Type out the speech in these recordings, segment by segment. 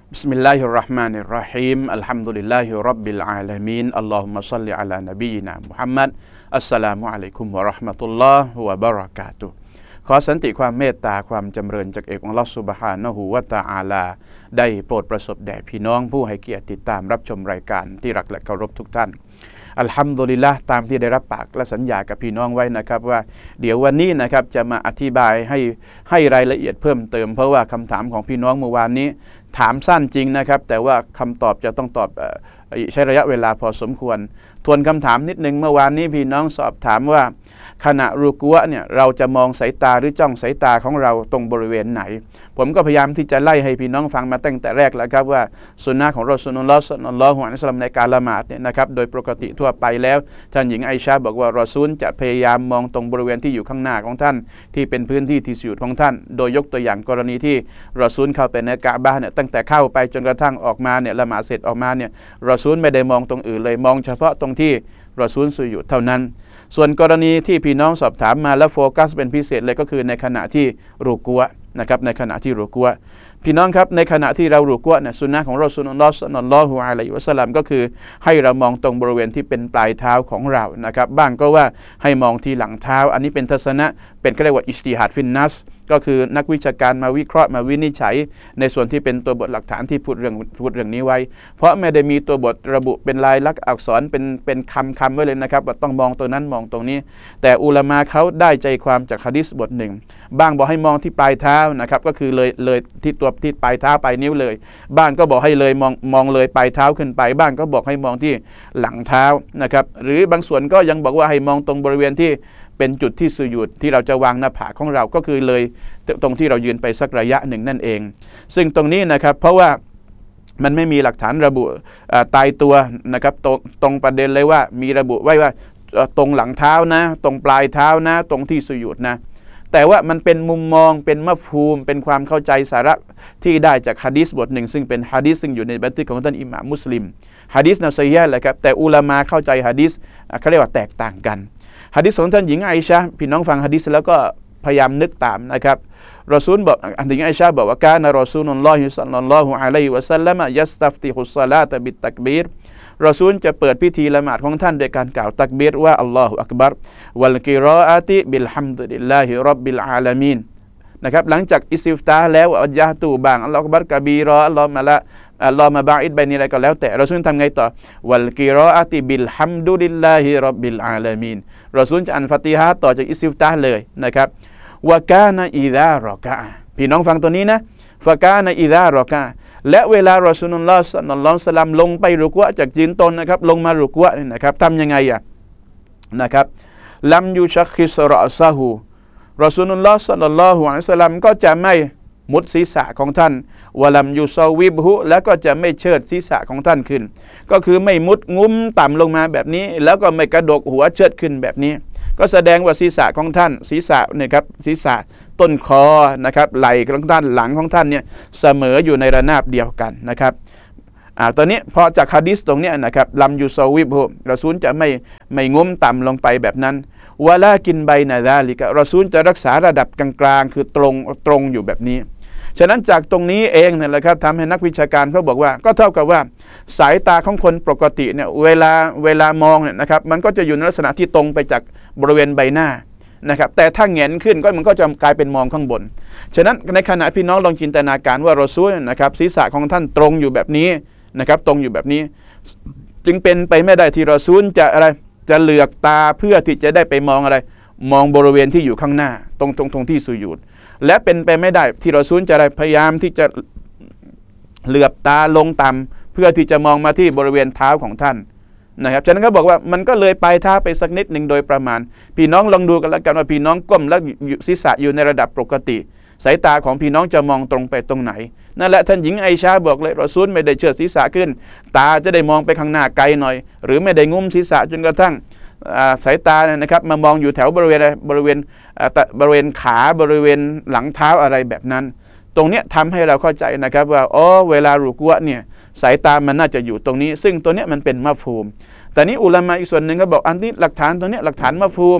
بسم الله الرحمن الرحيم الحمد لله رب العالمين اللهم صل على نبينا محمدอัสสลามุอะลัยกุมวะเราะห์มะตุลลอฮ์วะบะเราะกาตุฮ์ขอสันติความเมตตาความจำเริญจากเอกอัลเลาะห์ซุบฮานะฮูวะตะอาลาได้โปรดประสบแด่พี่น้องผู้ให้เกียรติติดตามรับชมรายการที่รักและเคารพทุกท่านอัลฮัมดุลิลละห์ตามที่ได้รับปากและสัญญากับพี่น้องไว้นะครับว่าเดี๋ยววันนี้นะครับจะมาอธิบายให้รายละเอียดเพิ่มเติมเพราะว่าคำถามของพี่น้องเมื่อวานนี้ถามสั้นจริงนะครับแต่ว่าคำตอบจะต้องตอบใช้ระยะเวลาพอสมควรทวนคำถามนิดนึงเมื่อวานนี้พี่น้องสอบถามว่าขณะรุกัวเนี่ยเราจะมองสายตาหรือจ้องสายตาของเราตรงบริเวณไหนผมก็พยายามที่จะไล่ให้พี่น้องฟังมาตั้งแต่แรกแล้วครับว่าสุนนะของรอซูลุลลอฮ์ ศ็อลลัลลอฮุอะลัยฮิวะซัลลัมในการละหมาดเนี่ยนะครับโดยปกติทั่วไปแล้วท่านหญิงไอชาบอกว่ารอซูลจะพยายามมองตรงบริเวณที่อยู่ข้างหน้าของท่านที่เป็นพื้นที่ที่สุดของท่านโดยยกตัวอย่างกรณีที่รอซูลเข้าไปในกะอ์บะห์เนี่ยตั้งแต่เข้าไปจนกระทั่งออกมาเนี่ยละหมาดเสร็จออกมาเนี่ยรอซูลไม่ได้มองตรงอื่นเลยมองเฉพาะตรงที่รอซูลสุญูดเท่านั้นส่วนกรณีที่พี่น้องสอบถามมาแล้วโฟกัสเป็นพิเศษเลยก็คือในขณะที่รุกัวนะครับในขณะที่รุกัวพี่น้องครับในขณะที่เรารุกัวเนี่ยสุนนะของรอซูลุลลอฮ์ ศ็อลลัลลอฮุอะลัยฮิวะซัลลัมก็คือให้เรามองตรงบริเวณที่เป็นปลายเท้าของเรานะครับบ้างก็ว่าให้มองที่หลังเท้าอันนี้เป็นทัศนะเป็นก็เรียกว่าอิจติฮัดฟินนัสก็คือนักวิชาการมาวิเคราะห์มาวินิจฉัยในส่วนที่เป็นตัวบทหลักฐานที่พูดเรื่องนี้ไว้เพราะไม่ได้มีตัวบทระบุเป็นลายลักษณ์อักษรเป็นคำไว้เลยนะครับว่าต้องมองตัวนั้นมองตรงนี้แต่อุลามะเขาได้ใจความจากหะดีษบทหนึ่งบ้างบอกให้มองที่ปลายเท้านะครับก็คือเลยที่ตัวที่ปลายเท้าปลายนิ้วเลยบ้างก็บอกให้เลยมองเลยปลายเท้าขึ้นไปบ้างก็บอกให้มองที่หลังเท้านะครับหรือบางส่วนก็ยังบอกว่าให้มองตรงบริเวณที่เป็นจุดที่สุญูดที่เราจะวางหน้าผากของเราก็คือเลยตรงที่เรายืนไปสักระยะหนึ่งนั่นเองซึ่งตรงนี้นะครับเพราะว่ามันไม่มีหลักฐานระบุตายตัวนะครับตรงประเด็นเลยว่ามีระบุไว้ว่าตรงหลังเท้านะตรงปลายเท้านะตรงที่สุญูดนะแต่ว่ามันเป็นมุมมองเป็นมัฟฮูมเป็นความเข้าใจสาระที่ได้จากหะดีษบทหนึ่งซึ่งเป็นหะดีษซึ่งอยู่ในบันทึกของท่านอิหม่ามมุสลิมหะดีษนั้นซอฮีฮ์แหละครับแต่อุลามะเข้าใจหะดีษเขาเรียกว่าแตกต่างกันหะดีษของท่านหญิงไอชะห์พี่น้องฟังหะดีษแล้วก็พยายามนึกตามนะครับรอซูลบอกท่านหญิงไอชะห์บอกว่ากานะรอซูลุลลอฮิ ศ็อลลัลลอฮุอะลัยฮิวะซัลลัมยัสตัฟติฮุศศอลาตะบิตตักบีรรอซูลจะเปิดพิธีละหมาดของท่านโดยการกล่าวตักบีรว่าอัลลอฮุอักบัรวัลกิรออะติบิลฮัมดุลิลลาฮิร็อบบิลอาลามีนนะครับหลังจากอิสติฟตาห์แล้วอัลยะตูบางอัลลอฮุอักบัรกะบีรออัลลอฮุมะละอัลลอฮุมะบะอิดบัยนิอะไรก็แล้วแต่รอซูลทำไงต่อวัลกิรออะติบิลฮัมดุลิลลาฮิร็อบบิลอาลามีนรอซูลจะอ่านฟาติฮะห์ต่อจากอิสติฟตาห์เลยนะครับวะกานะอิซารอกะพี่น้องฟังตัวนี้นะฟะกานะอิซารอกะและเวลารอซูลุลลอฮ์ ศ็อลลัลลอฮุอะลัยฮิวะซัลลัมลงไปรุกัวจากยืนตนนะครับลงมารุกัวนี่นะครับทำยังไงนะครับลัมยูชักคิสรอซะฮูรอซูลุลลอฮ์ ศ็อลลัลลอฮุอะลัยฮิวะซัลลัมก็จะไม่มุดศีรษะของท่านวะลัมยูซอวิบฮุแล้วก็จะไม่เชิดศีรษะของท่านขึ้นก็คือไม่มุดงุ้มต่ำลงมาแบบนี้แล้วก็ไม่กระดกหัวเชิดขึ้นแบบนี้ก็แสดงว่าศีรษะของท่านศีรษะเนี่ยครับศีรษะต้นคอนะครับไหล่ของท่านหลังของท่านเนี่ยเสมออยู่ในระนาบเดียวกันนะครับตอนนี้พอจากหะดีษตรงนี้นะครับลัมยูซอวิบฮุรอซูลจะไม่งุ้มต่ำลงไปแบบนั้นวะลากินไบนะซาลิกะรอซูลจะรักษาระดับกลางๆคือตรงอยู่แบบนี้ฉะนั้นจากตรงนี้เองเนี่ยแหละครับทำให้นักวิชาการเขาบอกว่าก็เท่ากับว่าสายตาของคนปกติเนี่ยเวลามองเนี่ยนะครับมันก็จะอยู่ในลักษณะที่ตรงไปจากบริเวณใบหน้านะครับแต่ถ้าแหงนขึ้นก็มันก็จะกลายเป็นมองข้างบนฉะนั้นในขณะพี่น้องลองจินตนาการว่ารอซูลนะครับศีรษะของท่านตรงอยู่แบบนี้นะครับตรงอยู่แบบนี้จึงเป็นไปไม่ได้ที่รอซูลจะอะไรจะเหลือกตาเพื่อที่จะได้ไปมองอะไรมองบริเวณที่อยู่ข้างหน้าตรงที่สุญูดและเป็นไปไม่ได้ที่รอซูลจะพยายามที่จะเหลือบตาลงต่ำเพื่อที่จะมองมาที่บริเวณเท้าของท่านนะครับฉะนั้นเขาบอกว่ามันก็เลยปลายเท้าไปสักนิดหนึ่งโดยประมาณพี่น้องลองดูกันแล้วกันว่าพี่น้องก้มแล้วศีรษะอยู่ในระดับปกติสายตาของพี่น้องจะมองตรงไปตรงไหนนั่นแหละท่านหญิงไอชาบอกเลยรอซูลไม่ได้เชิดศีรษะขึ้นตาจะได้มองไปข้างหน้าไกลหน่อยหรือไม่ได้งุ้มศีรษะจนกระทั่งสายตาเนี่ยนะครับมามองอยู่แถวบริเวณขาบริเวณหลังเท้าอะไรแบบนั้นตรงเนี้ยทำให้เราเข้าใจนะครับว่าเวลารุกัวเนี่ยสายตามันน่าจะอยู่ตรงนี้ซึ่งตัวเนี้ยมันเป็นมัฟฮูมแต่นี้อุลามะอีกส่วนหนึ่งก็บอกอันนี้หลักฐานตัวเนี้ยหลักฐานมัฟฮูม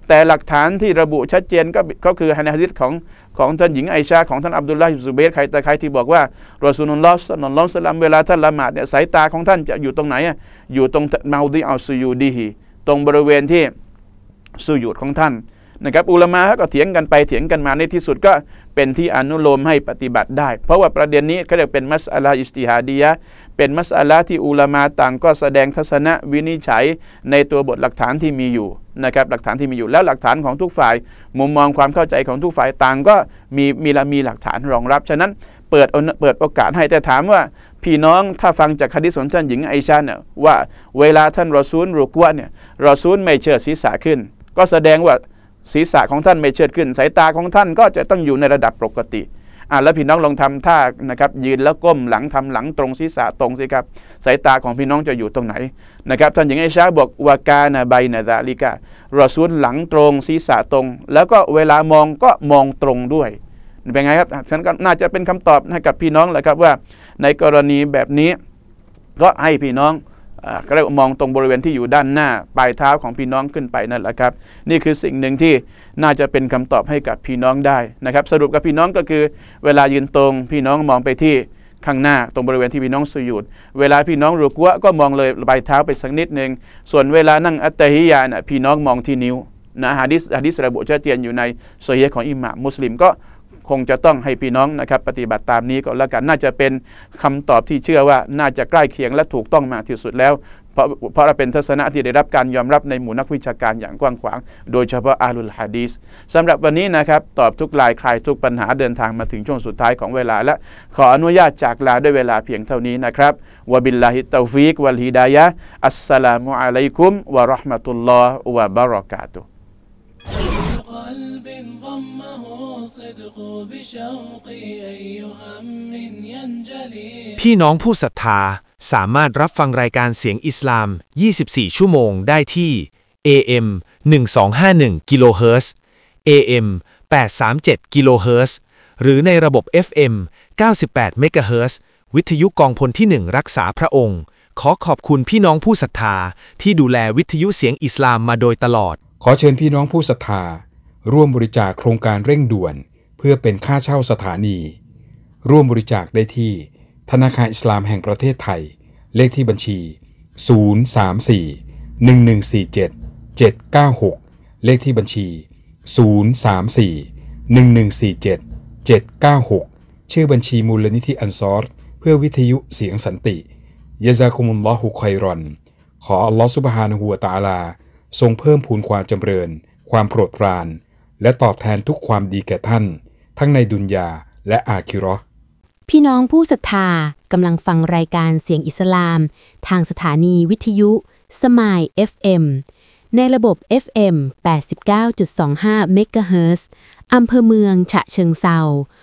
แต่หลักฐานที่ระบุชัดเจนก็คือในหะดีษของท่านหญิงไอชาของท่านอับดุลลาห์อิบนุซุบัยร์ใครที่บอกว่ารอซูลุลลอฮ์ศ็อลลัลลอฮุอะลัยฮิวะซัลลัมเวลาท่านละหมาดเนี่ยสายตาของท่านจะอยู่ตรงไหนอยู่ตรงมาอุดิอัลซุยูดีฮีตรงบริเวณที่สุญูดของท่านนะครับอุลามะก็เถียงกันไปเถียงกันมาในที่สุดก็เป็นที่อนุโลมให้ปฏิบัติได้เพราะว่าประเด็นนี้เขาเรียกเป็นมัสอะลาอิจติฮาดียะห์เป็นมัสอะลาที่อุลามะต่างก็แสดงทัศนะวินิจฉัยในตัวบทหลักฐานที่มีอยู่นะครับหลักฐานที่มีอยู่แล้วหลักฐานของทุกฝ่ายมุมมองความเข้าใจของทุกฝ่ายต่างก็มีหลักฐานรองรับฉะนั้นเปิดโอกาสให้แต่ถามว่าพี่น้องถ้าฟังจากหะดีษของท่านหญิงไอชาเนี่ยว่าเวลาท่านรอซูลรุกวะเนี่ยรอซูลไม่เชิดศีรษะขึ้นก็แสดงว่าศีรษะของท่านไม่เชิดขึ้นสายตาของท่านก็จะต้องอยู่ในระดับปกติแล้วพี่น้องลองทำท่านะครับยืนแล้วก้มหลังทำหลังตรงศีรษะตรงสิครับสายตาของพี่น้องจะอยู่ตรงไหนนะครับท่านหญิงไอชาบอกวากานะไบนะซาลิกะรอซูลหลังตรงศีรษะตรงแล้วก็เวลามองก็มองตรงด้วยเป็นไงครับฉันก็น่าจะเป็นคำตอบให้กับพี่น้องแหละครับว่าในกรณีแบบนี้ก็ให้พี่น้องก็เรียกมองตรงบริเวณที่อยู่ด้านหน้าปลายเท้าของพี่น้องขึ้นไปนั่นแหละครับนี่คือสิ่งหนึ่งที่น่าจะเป็นคำตอบให้กับพี่น้องได้นะครับสรุปกับพี่น้องก็คือเวลายืนตรงพี่น้องมองไปที่ข้างหน้าตรงบริเวณที่พี่น้องสุญูดเวลาพี่น้องรุกัวก็มองเลยปลายเท้าไปสักนิดนึงส่วนเวลานั่งอัตตะฮิยานะพี่น้องมองที่นิ้วนะหะดีษระบุชัดเจนอยู่ในซอฮีฮ์ของอิหม่ามมุสลิมก็คงจะต้องให้พี่น้องนะครับปฏิบัติตามนี้ก็แล้วกันน่าจะเป็นคำตอบที่เชื่อว่าน่าจะใกล้เคียงและถูกต้องมากที่สุดแล้วเพราะเป็นทัศนะที่ได้รับการยอมรับในหมู่นักวิชาการอย่างกว้างขวางโดยเฉพาะอาลุลฮะดีษสำหรับวันนี้นะครับตอบทุกลายคลายทุกปัญหาเดินทางมาถึงช่วงสุดท้ายของเวลาและขออนุญาตจากลาด้วยเวลาเพียงเท่านี้นะครับวะบิลลาฮิตตอฟีกวัลฮิดายะฮ์อัสสลามุอะลัยกุมวะเราะห์มะตุลลอฮ์วะบะเราะกาตุฮ์ قلب ضمه الصدق بشوقي أي هم ينجلي พี่น้องผู้ศรัทธาสามารถรับฟังรายการเสียงอิสลาม 24 ชั่วโมงได้ที่ AM 1251 กิโลเฮิรตซ์ AM 837 กิโลเฮิรตซ์หรือในระบบ FM 98 เมกะเฮิรตซ์วิทยุกองพลที่ 1 รักษาพระองค์ขอขอบคุณพี่น้องผู้ศรัทธาที่ดูแลวิทยุเสียงอิสลามมาโดยตลอดขอเชิญพี่น้องผู้ศรัทธาร่วมบริจาคโครงการเร่งด่วนเพื่อเป็นค่าเช่าสถานีร่วมบริจาคได้ที่ธนาคารอิสลามแห่งประเทศไทยเลขที่บัญชี034-1147-796เลขที่บัญชี034-1147-796ชื่อบัญชีมูลนิธิอันซอรเพื่อวิทยุเสียงสันติยะซากุมุลลอฮุค็อยรอนขออัลลอฮฺซุบฮานะฮูวะตะอาลาทรงเพิ่มพูนความจำเริญความโปรดปรานและตอบแทนทุกความดีแก่ท่านทั้งในดุนยาและอาคิเราะห์พี่น้องผู้ศรัทธากำลังฟังรายการเสียงอิสลามทางสถานีวิทยุสมาย FM ในระบบ FM 89.25 เมกะเฮิรตซ์อำเภอเมืองฉะเชิงเทรา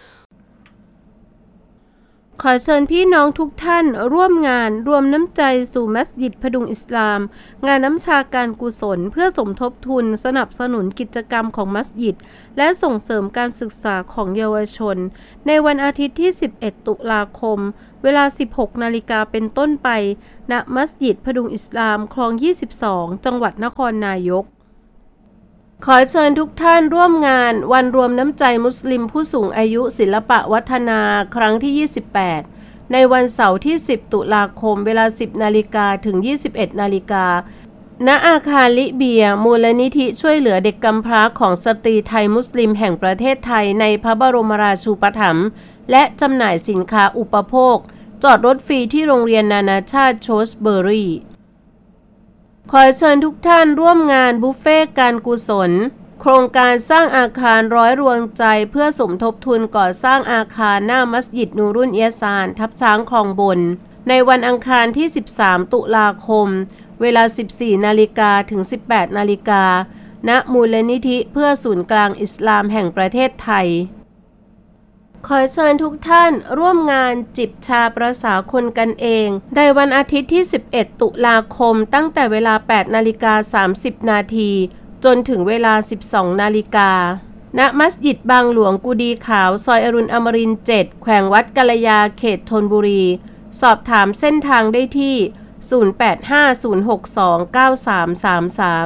ขอเชิญพี่น้องทุกท่านร่วมงานรวมน้ำใจสู่มัสยิดพดุงอิสลามงานน้ำชาการกุศลเพื่อสมทบทุนสนับสนุนกิจกรรมของมัสยิดและส่งเสริมการศึกษาของเยาวชนในวันอาทิตย์ที่ 11 ตุลาคมเวลา 16 นาฬิกาเป็นต้นไปณมัสยิดพดุงอิสลามคลอง 22 จังหวัดนครนายกขอเชิญทุกท่านร่วมงานวันรวมน้ำใจมุสลิมผู้สูงอายุศิลปะวัฒนาครั้งที่ 28 ในวันเสาร์ที่ 10 ตุลาคมเวลา 10 นาฬิกาถึง 21 นาฬิกาณอาคารลิเบียมูลนิธิช่วยเหลือเด็กกำพร้าของสตรีไทยมุสลิมแห่งประเทศไทยในพระบรมราชูปถัมภ์และจำหน่ายสินค้าอุปโภคจอดรถฟรีที่โรงเรียนนานาชาติโชสเบอรี่ขอเชิญทุกท่านร่วมงานบุฟเฟ่การกุศลโครงการสร้างอาคารร้อยรวงใจเพื่อสมทบทุนก่อสร้างอาคารหน้ามัสยิดนูรุนเอียซานทับช้างคลองบนในวันอังคารที่ 13 ตุลาคมเวลา 14 นาฬิกาถึง 18 นาฬิกาณมูลนิธิเพื่อศูนย์กลางอิสลามแห่งประเทศไทยขอเชิญทุกท่านร่วมงานจิบชาประสาคนกันเองในวันอาทิตย์ที่ 11 ตุลาคมตั้งแต่เวลา 8:30 นาทีจนถึงเวลา 12 นาฬิกาณมัสยิดบางหลวงกุดีขาวซอยอรุณอมรินทร์ 7 แขวงวัดกัลยาเขตธนบุรีสอบถามเส้นทางได้ที่ 0850629333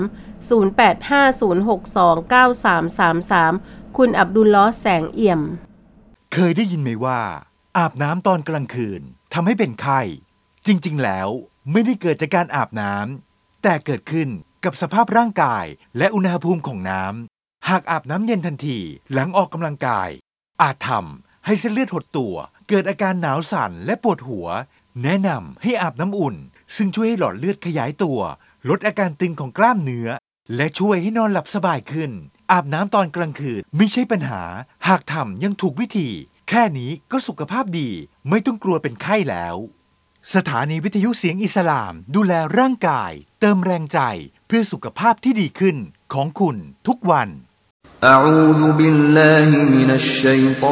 0850629333 คุณอับดุลลอฮ์แสงเอี่ยมเคยได้ยินไหมว่าอาบน้ำตอนกลางคืนทำให้เป็นไข้จริงๆแล้วไม่ได้เกิดจากการอาบน้ำแต่เกิดขึ้นกับสภาพร่างกายและอุณหภูมิของน้ำหากอาบน้ำเย็นทันทีหลังออกกำลังกายอาจทำให้เส้นเลือดหดตัวเกิดอาการหนาวสั่นและปวดหัวแนะนำให้อาบน้ำอุ่นซึ่งช่วยให้หลอดเลือดขยายตัวลดอาการตึงของกล้ามเนื้อและช่วยให้นอนหลับสบายขึ้นอาบน้ำตอนกลางคืนไม่ใช่ปัญหาหากทำยังถูกวิธีแค่นี้ก็สุขภาพดีไม่ต้องกลัวเป็นไข้แล้วสถานีวิทยุเสียงอิสลามดูแลร่างกายเติมแรงใจเพื่อสุขภาพที่ดีขึ้นของคุณทุกวัน أعوذ بالله من الشيطان